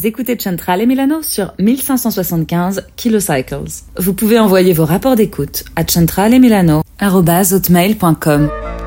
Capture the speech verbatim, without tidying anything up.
écoutez Centrale Milano sur mille cinq cent soixante-quinze kilocycles. Vous pouvez envoyer vos rapports d'écoute à centralemilano arobase hotmail point com.